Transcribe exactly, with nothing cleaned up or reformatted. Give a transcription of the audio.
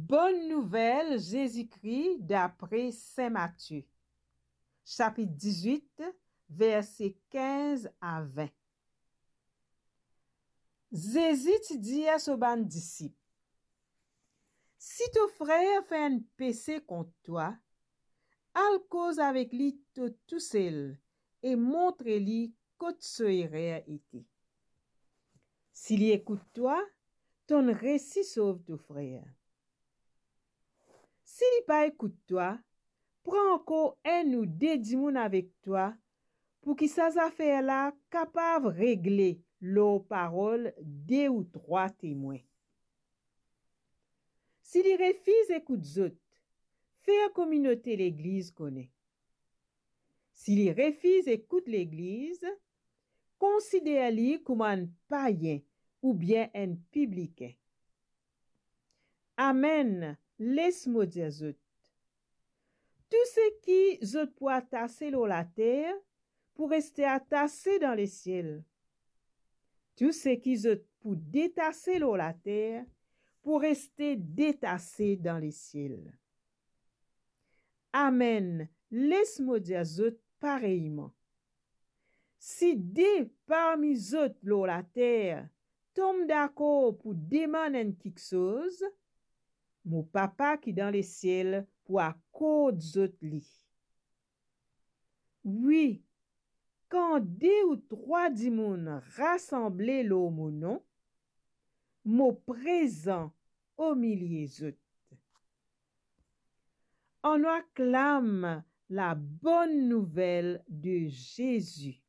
Bonne nouvelle, Jésus-Christ d'après saint Matthieu, chapitre dix-huit, versets quinze à vingt. Jésus te dit à son ban disciple, si ton frère fait un péché contre toi, al cause avec lui tout, tout seul et montre-lui que ce erreur était. S'il écoute toi, ton récit sauve ton frère. S'il pas écoute toi, prends encore un ou deux dimoun avec toi pour que ces affaires-là capable régler leurs paroles deux ou trois témoins. S'il refuse écoute zot, faire communauté l'église connaît. S'il refuse écoute l'église, considère-lui comme un païen ou bien un publicain. Amen, laisse-moi dire zot. Tout ce qui zot pour attacher sur la terre, pour rester attaché dans les ciels. Tout ce qui zot pour détacher sur la terre, pour rester détaché dans les ciels. Amen, laisse-moi dire zot pareillement. Si deux parmi zot sur la terre tombent d'accord pour demander quelque chose, mon papa qui dans les ciels pour accorder zot li. Oui, quand deux ou trois dimoun rassemblés l'au mon nom, mon présent au milieu zot. On acclame la bonne nouvelle de Jésus.